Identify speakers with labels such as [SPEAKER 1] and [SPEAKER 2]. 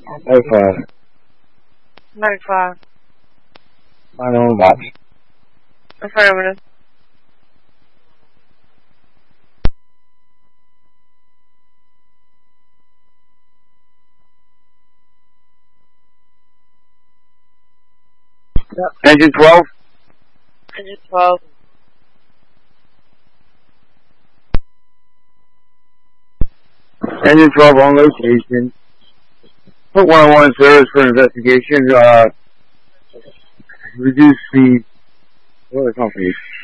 [SPEAKER 1] 95.
[SPEAKER 2] 95.
[SPEAKER 1] Final box.
[SPEAKER 2] Affirmative.
[SPEAKER 1] Engine 12.
[SPEAKER 2] Engine 12.
[SPEAKER 1] Engine 12 on location. Put 101 in service for investigation. Reduce speed. What are the companies?